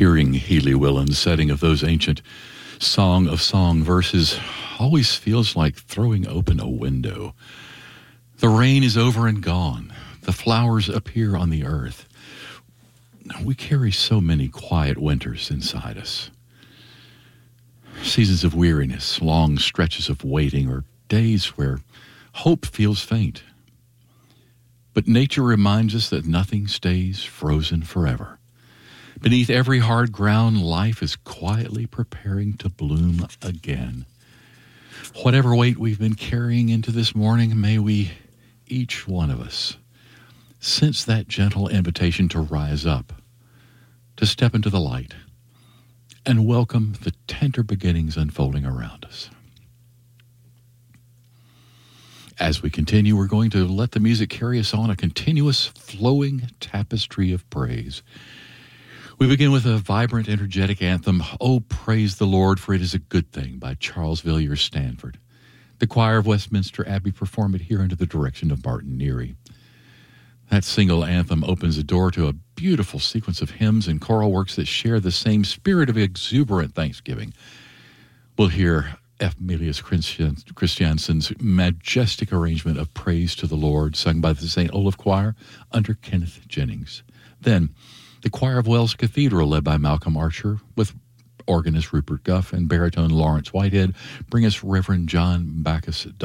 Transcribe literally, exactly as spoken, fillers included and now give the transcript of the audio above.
Hearing Healy Willen's setting of those ancient Song of Song verses always feels like throwing open a window. The rain is over and gone. The flowers appear on the earth. We carry so many quiet winters inside us. Seasons of weariness, long stretches of waiting, or days where hope feels faint. But nature reminds us that nothing stays frozen forever. Beneath every hard ground, life is quietly preparing to bloom again. Whatever weight we've been carrying into this morning, may we, each one of us, sense that gentle invitation to rise up, to step into the light, and welcome the tender beginnings unfolding around us. As we continue, we're going to let the music carry us on a continuous flowing tapestry of praise. We begin with a vibrant, energetic anthem, "Oh, Praise the Lord, for it is a good thing," by Charles Villiers Stanford. The choir of Westminster Abbey performed it here under the direction of Martin Neary. That single anthem opens the door to a beautiful sequence of hymns and choral works that share the same spirit of exuberant thanksgiving. We'll hear F. Milius Christiansen's majestic arrangement of Praise to the Lord, sung by the Saint Olaf Choir under Kenneth Jennings. Then, the choir of Wells Cathedral, led by Malcolm Archer, with organist Rupert Guff and baritone Lawrence Whitehead, bring us Reverend John Bacchus